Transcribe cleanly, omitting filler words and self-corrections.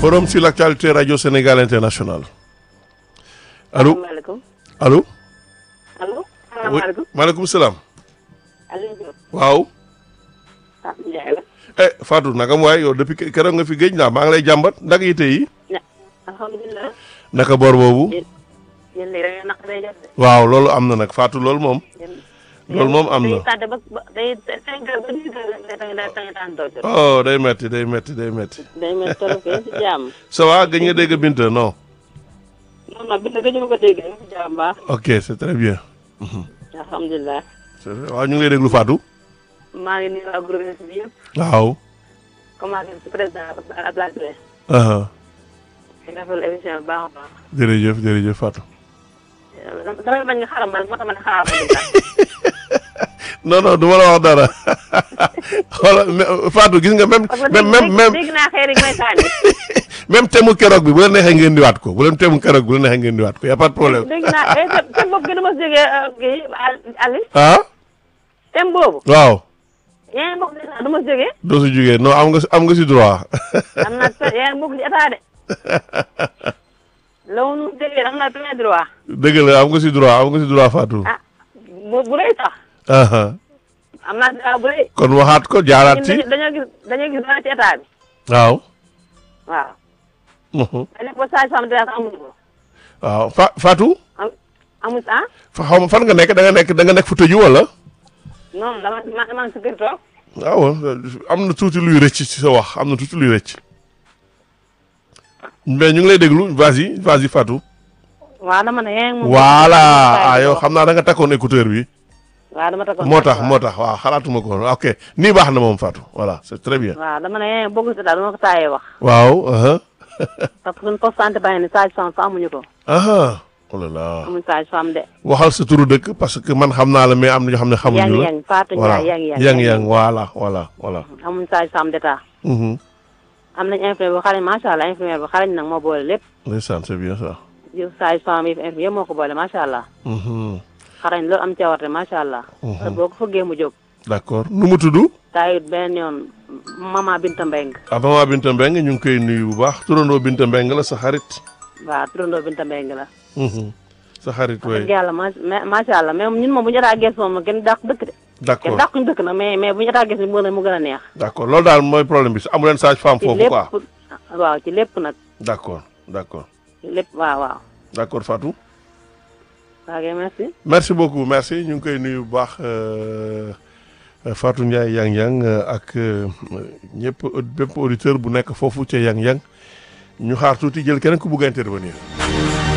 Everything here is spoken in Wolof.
Forum sur l'actualité Radio Sénégal International. Allô salaamaaleykum. allo. allo. oui salaamaaleykum. maaleykum salaam. Aliou Diop. waaw. ah Ndiaye la. Fatou naka mu waay yow depuis keroog nga fi géej naa maa ngi lay jàmbat naka yite yi. alhamdulilah. naka boor boobu. yéen lii rek naq day jot de. waaw loolu am na nag Fatou loolu moom. loolu moom am na. day tànn ba day 5 heures ba 10 heures da ngay tànn doo jot. oh day metti day metti day metti. day mel trop que si jàmm. ça va gëj nga dégg Binta non. non non bind gëj ma ko dégg si jàmm baax. ok c'est très bien. alhamdulilah. c'est vrai waaw ñu ngi lay déglu Fatou. maa ngi nuyu waa groupe bi yëpp. waaw. commencé si président Abdoulaye Touré. di rafetlu émission bi baax a baax. jërëjëf jërëjëf Fatou. damay bañ nga xaaral ma moo tax ma ne xaaral ma non non du ma la wax dara xoolal Fatou gis nga même. même dégg naa xëy rek may sànni. même temu keroog bi bu la neexee ngeen diwaat ko bu leen temu keroog bu la neexee ngeen diwaat ko y a pas de problème. dégg naa thème boobu gën a ma jógee kii Aliou. ah. thème boobu. waaw. yaa ngi bokk du ma jógee. doo si jugee non am nga si droit. am na yaa ngi bokk ci état de. loolu nu mu jógee am na plein droit. dëgg la am nga si droit Fatou. ah bu rëy sax. am naa droit bu rëy. kon waxaat ko jaaraat ci. dañoo gis dara ci état bi. waaw. waaw. dañ ne ko sage-femme de amuñu ko. waaw Fatou. amuñu ah. xaw ma fan nga nekk da nga nekk fu tëju wala. non dama si kër toog. waaw am na tuuti luy rëcc ci sa wax am na tuuti luy rëcc. mais ñu ngi lay déglu vas-y Fatou. waaw dama ne yaa ngi moom. voilà yow xam naa da nga takkoon écouteur bi. waaw dama takkoon moo tax waaw xalaatuma ko woon ok nii baax na moom Fatou voilà c'est très bien. waaw dama ne yaa ngi bokk ci daal dama ko taayee wax. waaw. parce que suñu poste santé bàyyi ne sage-femme fa amuñu ko. oh là là. amuñu sage-femme de. waxal sa turu dëkk parce que man xam naa la mais am na ñoo xam ne xamuñu la. yang Fatou Ndiaye yang voilà. amuñu sage-femme d'état. am nañ infirmière bu xarañ macha allah infirmière bu xarañ nag moo boole lépp. ndeysaan c'est bien ça. yow sage-femme yi infirmière moo ko boole macha allah. xarañ loolu am cawarte macha allah. te boo ko fëggee mu jóg. d'accord nu mu tudd. taayut benn yoon Mama Binta Mbeng. Mama Binta Mbeng ñu ngi koy nuyu bu baax turandoo Binta Mbeng la sa xarit. waaw turandoo Binta Mbeng la. sa xarit waay wax dëgg yàlla macha allah mais ñun moom bu ñu ataa gees moom kenn dàq dëkk de. d'accord kenn dàquñu dëkk na mais bu ñu ataa gees mu gën a neex. d'accord loolu daal mooy problème bi amu leen sage-femme foofu quoi. waaw ci lépp nag. d'accord. ci lépp waaw. d'accord Fatou. ok merci beaucoup merci ñu ngi koy nuyu bu baax Fatou Ndiaye yang ak bépp auditeur bu nekk foofu ca yang ñu xaar tuuti jël keneen ku bugg a intervenir.